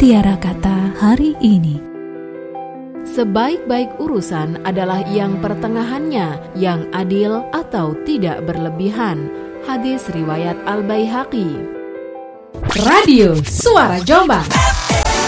Mutiara Kata hari ini. Sebaik-baik urusan adalah yang pertengahannya, yang adil atau tidak berlebihan. Hadis riwayat Al-Baihaqi. Radio Suara Jombang.